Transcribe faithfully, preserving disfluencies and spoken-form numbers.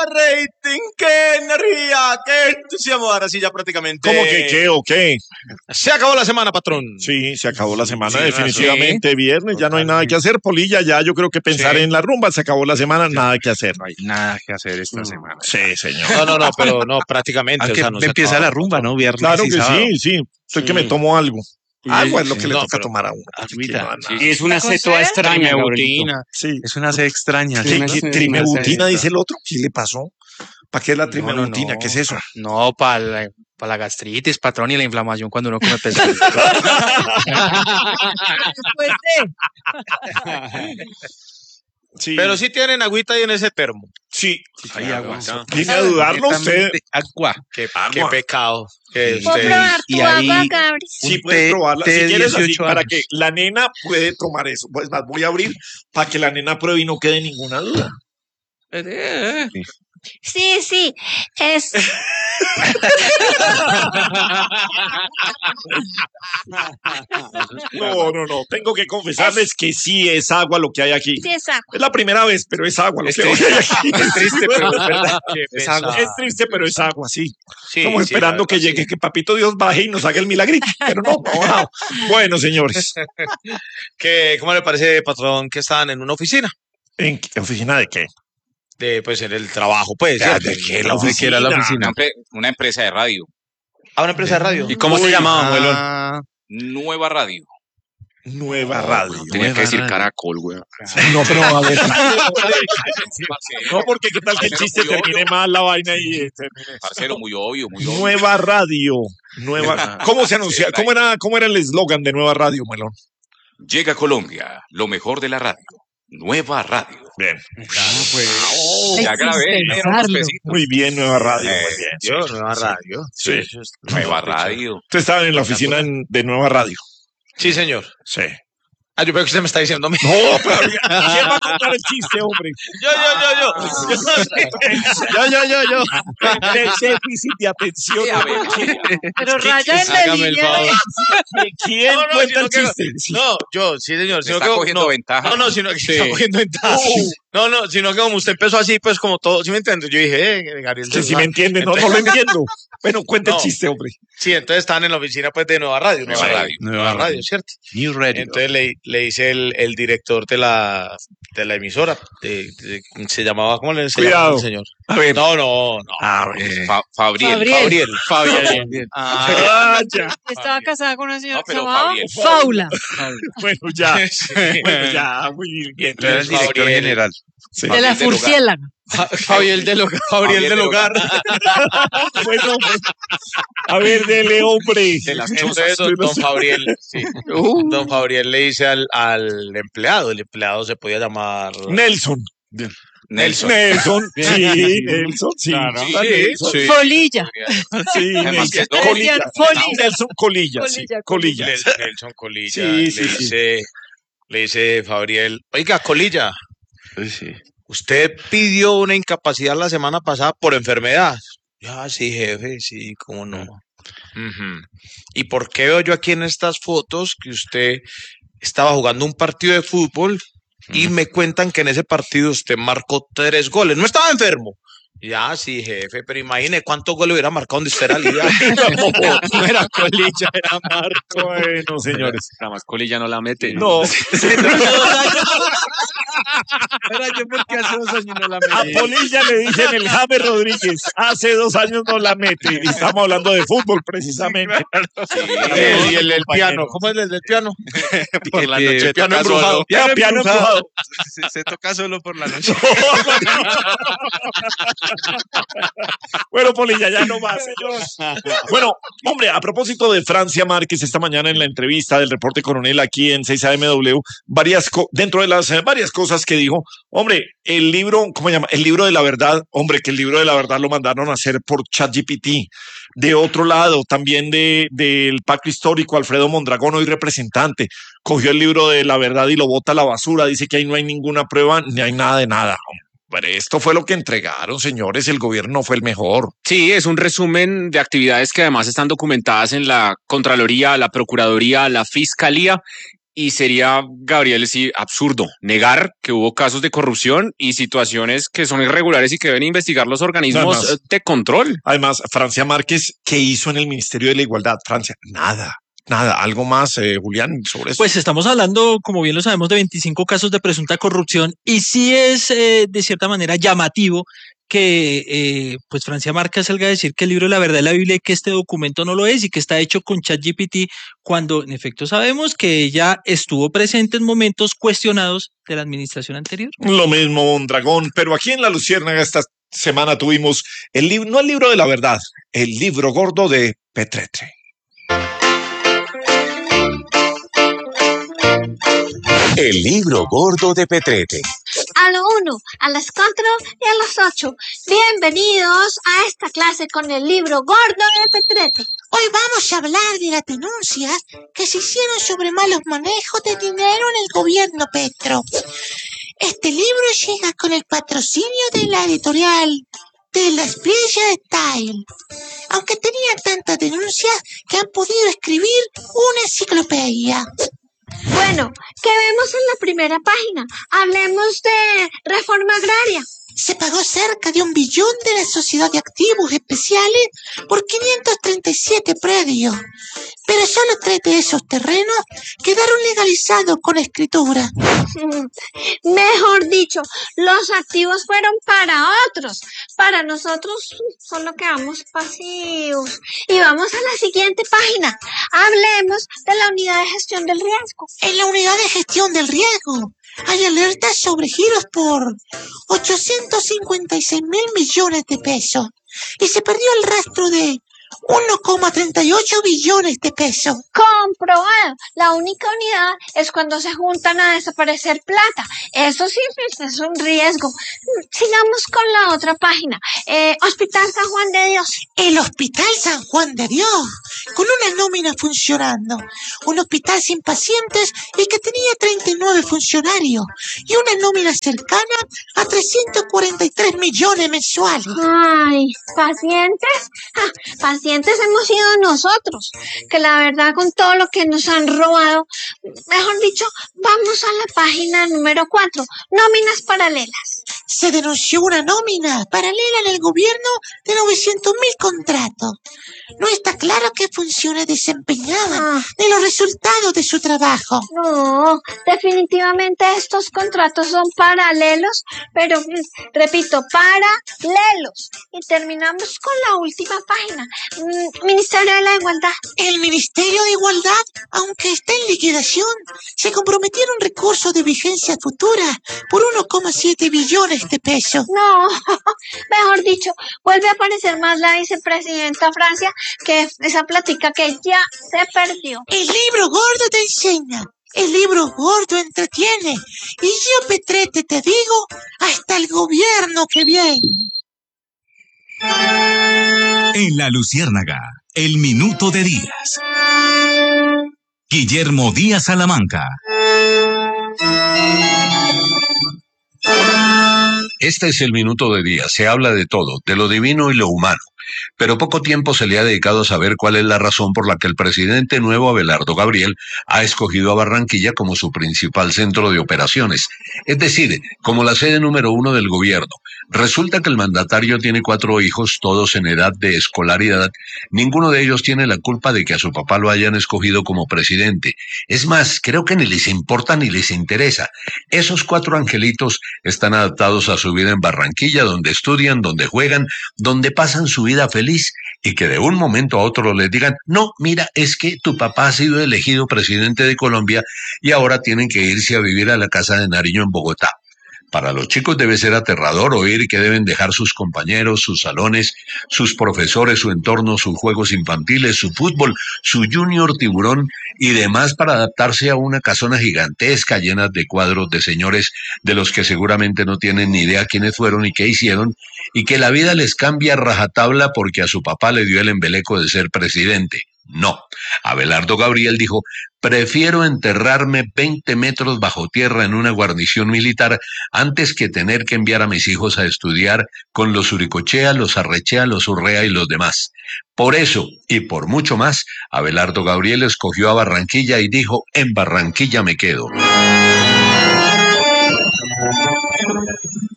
rating! ¡Qué energía! ¡Qué entusiasmo! Ahora sí ya prácticamente... ¿Cómo que qué o qué? Se acabó la semana, patrón. Sí, se acabó la semana, Sí, definitivamente. sí. Viernes, ya no hay nada que hacer. Polilla, ya yo creo que pensar Sí. en la rumba, se acabó la semana, nada que hacer. No hay nada que hacer esta semana. Sí, señor. No, no, no, pero no, prácticamente. Aunque o sea, no se empieza acaba, la rumba, patrón. ¿no? Viernes Claro y que sábado. sí, sí. Estoy Sí. que me tomo algo. Agua es lo que le no, toca pero- tomar a uno. Agüita. No, nada. Y es una ¿La sed toda cosa extraña, Gabrielito. Trimebutina. Sí. Es una sed extraña. ¿Qué- sí, qué- una- trimebutina, una dice sed. el otro? ¿Qué le pasó? ¿Para qué es la No, trimebutina? no, ¿Qué es eso? No, para la, pa' la gastritis, patrón, y la inflamación cuando uno come pesado. Después de. Sí. Pero sí tienen agüita ahí en ese termo. Sí. Hay agua. Viene a dudarlo usted. Agua. Qué, Agua. qué pecado. Que Sí. ¿Puedo usted... probar y tu ahí- agua, Gabri? Sí, Un puedes té- probarla. té Si de quieres, así, dieciocho para años. que la nena puede tomar eso. Pues más, voy a abrir para que la nena pruebe y no quede ninguna duda. Sí, sí, es. No, no, no. Tengo que confesarles que sí es agua lo que hay aquí. Sí, es agua. Es la primera vez, pero es agua lo Es que hay aquí. Es triste, pero es verdad. Qué Es agua. pesado. Es triste, pero es agua, sí. Sí, Estamos sí, esperando la que verdad, llegue, sí. que Papito Dios baje y nos haga el milagrito. Pero no, no, ha bajado. Bueno, señores. ¿Qué- ¿Cómo le parece, patrón, que estaban en una oficina? ¿En qué oficina de qué? De, pues, en el trabajo, pues. Ya, ¿cierto? ¿de qué? La ¿De qué era la oficina. oficina? Una, empre- una empresa de radio. A una empresa de radio. ¿Y cómo se Uy, llamaba, ah, abuelón? Ah, Nueva radio. Nueva radio. Tenía Nueva que decir radio. Caracol, güey. No, pero a ver. Parcero, No, porque qué tal que el Parcero, chiste muy obvio. termine mal la vaina y eh, termine. Parcero, muy obvio, muy obvio. Nueva radio. Nueva. ¿Cómo se anuncia? ¿Cómo era, cómo era el eslogan de Nueva Radio, Melón? Llega a Colombia, lo mejor de la radio. Nueva radio. Bien. Oh, ya grabé, era unos Pensarlo. pesitos. Muy bien, Nueva Radio. Eh, Muy bien. yo, nueva radio. Sí. Nueva radio. Ustedes estaban en la oficina en- de Nueva Radio. Sí, señor. Sí. Ah, yo creo que usted me está diciendo a mí. No, pero ¿quién va a contar el chiste, hombre? Yo, yo, yo, yo. Yo, yo, yo, yo. El déficit de atención. Sí, a ver, hombre. Pero raya en la Hágame el línea. favor. ¿Quién No, no, cuenta sino el que- chiste? Sí. No, yo, sí, señor. Se Sino está que, cogiendo no, ventaja. No, no, sino que Sí. está cogiendo ventaja. No, no, sino que como usted empezó así, pues como todo, ¿sí me entiendes? Yo dije, eh, Gabriel. Que si me entiende, no, no lo entiendo. Bueno, cuenta el No. chiste, hombre. Sí, entonces estaban en la oficina pues de Nueva Radio. Nueva Radio. Nueva Radio, ¿cierto? New Radio. Entonces le, le dice el, el director de la, de la emisora, de- de- se llamaba, ¿cómo le se Cuidado. llamaba el señor? A ver. No, no, no. A ver. Eh, Fa- Fabriel. Fabriel. Fabriel. Fabián. Ah, ya. Estaba casada con una señora No, que se pero llamaba Fabriel. Faula. Bueno, ya. Sí. Bueno, ya. Muy bien. Era el director Fabriel. general. Sí. De la Fabriel del hogar. Furciélaga. Fabiel del hogar. Fabriel del hogar. Bueno, a ver, dele, hombre. De las Entonces, chozas. don, don Fabriel, sí. Don Fabriel le dice al, al empleado, el empleado se podía llamar Nelson. Nelson. Nelson. Sí, Nelson. Sí. Claro. Sí, Sí, Nelson. sí. Folilla. Sí, Además que Nelson. es doble. Colilla. Folilla. Nelson Colilla. Sí, Colilla, Colilla. Nel- Nelson Colilla. Sí, le, sí, sí. dice, le dice Fabriel, oiga, Colilla, usted pidió una incapacidad la semana pasada por enfermedad. Ya, sí, jefe, sí, cómo no. Ujú. ¿Y por qué veo yo aquí en estas fotos que usted estaba jugando un partido de fútbol y me cuentan que en ese partido usted marcó tres goles? No estaba enfermo. Ya, sí, jefe, pero imagine cuántos goles hubiera marcado donde usted era liga. no, no era Colilla, era Marco. Bueno, señores. Además, Colilla no la mete. No, Era yo porque hace dos años no la a Polilla le dicen el James Rodríguez. Hace dos años no la mete. Y estamos hablando de fútbol, precisamente. Eh, y el del piano, ¿cómo es el del piano? Por la que noche, toca piano solo. embrujado. Ya, piano empujado. Se, se toca solo por la noche. Bueno, Polilla, ya no más, señor. Bueno, hombre, a propósito de Francia Márquez, esta mañana en la entrevista del reporte coronel aquí en seis A M W, varias co- dentro de las eh, varias cosas que dijo, hombre, el libro, ¿cómo se llama? El libro de la verdad, hombre, que el libro de la verdad lo mandaron a hacer por ChatGPT. De otro lado, también de, del pacto histórico, Alfredo Mondragón, hoy representante, cogió el libro de la verdad y lo bota a la basura, dice que ahí no hay ninguna prueba, ni hay nada de nada. Pero esto fue lo que entregaron, señores, el gobierno fue el mejor. Sí, es un resumen de actividades que además están documentadas en la Contraloría, la Procuraduría, la Fiscalía y sería, Gabriel, sí, absurdo negar que hubo casos de corrupción y situaciones que son irregulares y que deben investigar los organismos Además, de control. Además, Francia Márquez, ¿qué hizo en el Ministerio de la Igualdad? Francia, nada. Nada, algo más, eh, Julián, sobre eso. Pues estamos hablando, como bien lo sabemos, de veinticinco casos de presunta corrupción y sí es eh, de cierta manera llamativo que eh, pues Francia Márquez salga a decir que el libro de la verdad es la Biblia y que este documento no lo es y que está hecho con ChatGPT, cuando en efecto sabemos que ella estuvo presente en momentos cuestionados de la administración anterior. Lo mismo, un dragón, pero aquí en La Luciérnaga esta semana tuvimos el libro, no el libro de la verdad, el libro gordo de Petretre. El libro gordo de Petretre. A lo uno, a las cuatro y a las ocho. Bienvenidos a esta clase con el libro gordo de Petretre. Hoy vamos a hablar de las denuncias que se hicieron sobre malos manejos de dinero en el gobierno Petro. Este libro llega con el patrocinio de la editorial de la Springer Style, aunque tenían tantas denuncias que han podido escribir una enciclopedia. Bueno, ¿qué vemos en la primera página? Hablemos de reforma agraria. Se pagó cerca de un billón de la sociedad de activos especiales por quinientos treinta y siete predios, pero solo tres de esos terrenos quedaron legalizados con escritura. Mejor dicho, los activos fueron para otros. Para nosotros solo quedamos pasivos. Y vamos a la siguiente página. Hablemos de la unidad de gestión del riesgo. En la unidad de gestión del riesgo hay alertas sobre giros por ochocientos cincuenta y seis mil millones de pesos y se perdió el rastro de uno coma treinta y ocho billones de pesos. Comprobado. La única unidad es cuando se juntan a desaparecer plata. Eso sí es un riesgo. Sigamos con la otra página. Eh, Hospital San Juan de Dios. El Hospital San Juan de Dios, con una nómina funcionando. Un hospital sin pacientes y que tenía treinta y nueve funcionarios y una nómina cercana a trescientos cuarenta y tres millones mensuales. Ay, ¿pacientes? Ah, pacientes hemos sido nosotros, que la verdad con todo lo que nos han robado, mejor dicho, vamos a la página número cuatro, nóminas paralelas. Se denunció una nómina paralela en el gobierno de novecientos mil contratos. No está claro qué funciones desempeñaban ah. ni los resultados de su trabajo. No, definitivamente estos contratos son paralelos, pero repito, paralelos. Y terminamos con la última página. Ministerio de la Igualdad. El Ministerio de Igualdad, aunque está en liquidación, se comprometieron recursos de vigencia futura por uno coma siete billones de pesos. No, mejor dicho, vuelve a aparecer más la vicepresidenta Francia, que esa plática que ya se perdió. El libro gordo te enseña. El libro gordo entretiene. Y yo, Petretre, te digo, hasta el gobierno que viene. En La Luciérnaga, el minuto de Díaz. Guillermo Díaz Salamanca. Este es el minuto de Díaz. Se habla de todo, de lo divino y lo humano. Pero poco tiempo se le ha dedicado a saber cuál es la razón por la que el presidente nuevo Abelardo Gabriel ha escogido a Barranquilla como su principal centro de operaciones, es decir, como la sede número uno del gobierno. Resulta que el mandatario tiene cuatro hijos, todos en edad de escolaridad. Ninguno de ellos tiene la culpa de que a su papá lo hayan escogido como presidente. Es más, creo que ni les importa ni les interesa. Esos cuatro angelitos están adaptados a su vida en Barranquilla, donde estudian, donde juegan, donde pasan su vida feliz, y que de un momento a otro les digan, no, mira, es que tu papá ha sido elegido presidente de Colombia y ahora tienen que irse a vivir a la casa de Nariño en Bogotá. Para los chicos debe ser aterrador oír que deben dejar sus compañeros, sus salones, sus profesores, su entorno, sus juegos infantiles, su fútbol, su junior tiburón y demás para adaptarse a una casona gigantesca llena de cuadros de señores de los que seguramente no tienen ni idea quiénes fueron y qué hicieron, y que la vida les cambia a rajatabla porque a su papá le dio el embeleco de ser presidente. No. Abelardo Gabriel dijo: prefiero enterrarme veinte metros bajo tierra en una guarnición militar antes que tener que enviar a mis hijos a estudiar con los Uricochea, los Arrechea, los Urrea y los demás. Por eso, y por mucho más, Abelardo Gabriel escogió a Barranquilla y dijo: en Barranquilla me quedo.